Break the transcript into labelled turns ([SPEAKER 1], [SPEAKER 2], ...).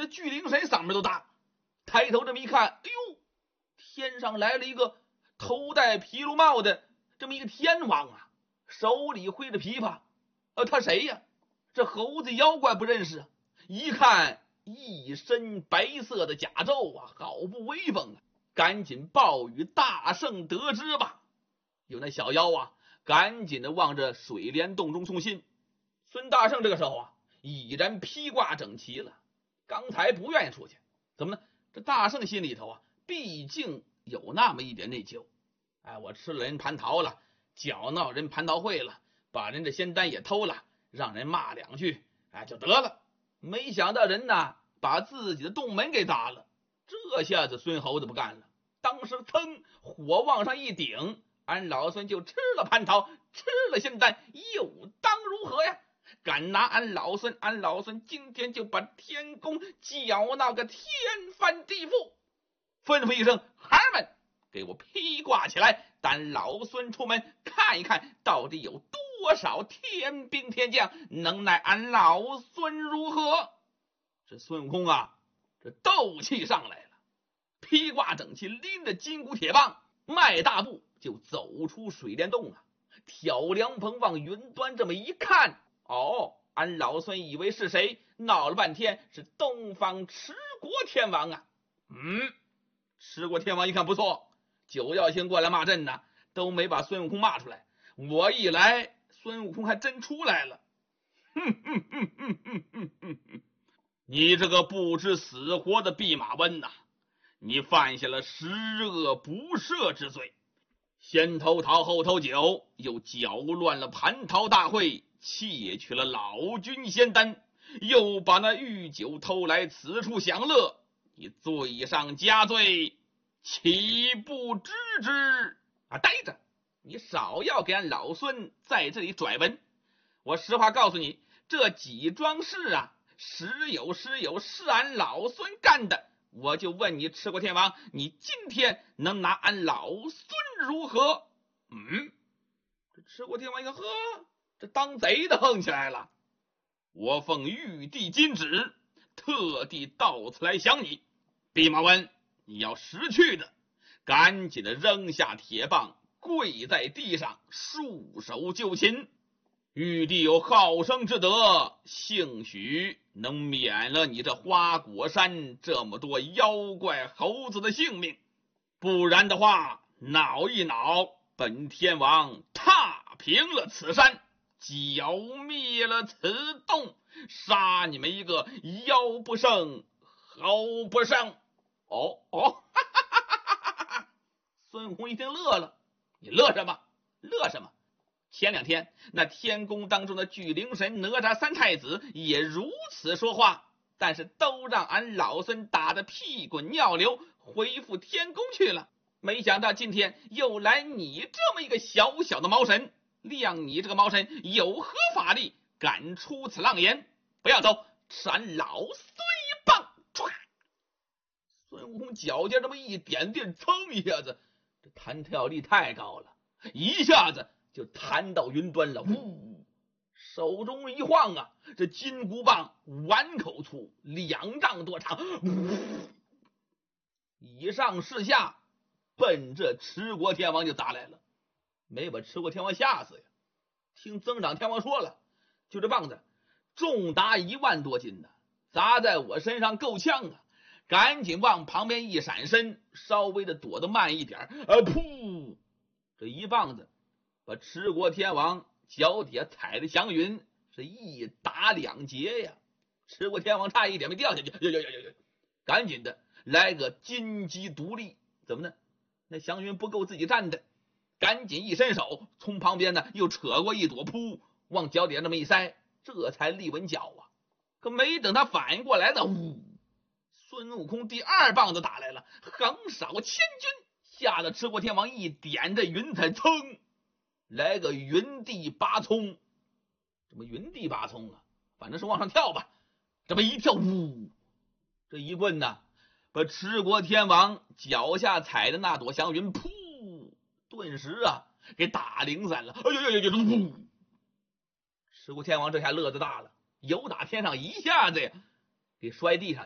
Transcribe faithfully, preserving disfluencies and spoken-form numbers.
[SPEAKER 1] 这巨灵神嗓门都大，抬头这么一看，哎呦，天上来了一个头戴皮卢帽的这么一个天王啊，手里挥着琵琶。呃，他谁呀？这猴子妖怪不认识啊，一看一身白色的甲胄啊，好不威风啊！赶紧报与大圣得知吧。有那小妖啊，赶紧的往这水帘洞中送信。孙大圣这个时候啊，已然披挂整齐了，刚才不愿意出去，怎么呢？这大圣心里头啊，毕竟有那么一点内疚。哎，我吃了人蟠桃了，搅闹人蟠桃会了，把人这仙丹也偷了，让人骂两句，哎，就得了。没想到人呢，把自己的洞门给砸了。这下子孙猴子不干了，当时噌火往上一顶，俺老孙就吃了蟠桃，吃了仙丹，又当如何呀？敢拿俺老孙，俺老孙今天就把天宫搅闹个天翻地覆。吩咐一声，孩儿们给我披挂起来，咱老孙出门看一看，到底有多少天兵天将，能奈俺老孙如何？这孙悟空啊，这斗气上来了，披挂整齐，拎着金箍铁棒，迈大步就走出水帘洞啊。挑凉棚往云端这么一看，哦，俺老孙以为是谁，闹了半天是东方持国天王啊。嗯，持国天王一看不错，九曜星过来骂阵呢，都没把孙悟空骂出来。我一来，孙悟空还真出来了。哼哼哼哼哼哼哼哼，你这个不知死活的弼马温呐、啊，你犯下了十恶不赦之罪，先偷桃后偷酒，又搅乱了蟠桃大会，窃取了老君仙丹，又把那御酒偷来此处享乐，你罪上加罪，岂不知之啊？呆着，你少要给俺老孙在这里拽文。我实话告诉你，这几桩事啊，实有实有是俺老孙干的。我就问你，持国天王，你今天能拿俺老孙如何？嗯，这持国天王一看，呵，这当贼的横起来了。我奉玉帝金旨，特地到此来降你。弼马温，你要识趣的，赶紧的扔下铁棒，跪在地上，束手就擒。玉帝有好生之德，兴许能免了你这花果山这么多妖怪猴子的性命，不然的话，恼一恼，本天王踏平了此山，剿灭了此洞，杀你们一个妖不胜猴不胜。哦哦，哈哈哈哈哈哈！孙悟空一听乐了，你乐什么？乐什么？前两天那天宫当中的巨灵神哪吒三太子也如此说话，但是都让俺老孙打得屁滚尿流，回复天宫去了。没想到今天又来你这么一个小小的毛神，量你这个毛神有何法力，敢出此浪言？不要走，吃俺老孙一棒！唰！孙悟空脚尖这么一点地，噌一下子，这弹跳力太高了，一下子就弹到云端了。呜，手中一晃啊，这金箍棒碗口粗，两丈多长，呜，以上是下奔这持国天王就打来了。没把持国天王吓死呀！听增长天王说了，就这棒子重达一万多斤呢，砸在我身上够呛啊！赶紧往旁边一闪身，稍微的躲得慢一点，啊噗！这一棒子把持国天王脚底下踩的祥云是一打两截呀！持国天王差一点没掉下去，呦呦呦呦呦！赶紧的来个金鸡独立，怎么呢？那祥云不够自己站的，赶紧一伸手，从旁边呢又扯过一朵，噗，往脚底下那么一塞，这才立稳脚啊！可没等他反应过来呢，呜！孙悟空第二棒子打来了，横扫千军，吓得持国天王一点这云彩，噌，来个云地八葱。怎么云地八葱啊？反正是往上跳吧。这么一跳，呜，这一棍呢，把持国天王脚下踩的那朵祥云，噗，顿时啊给打零散了。哎呦呦呦呦！噗！持国天王这下乐子大了，由打天上一下子呀给摔地上。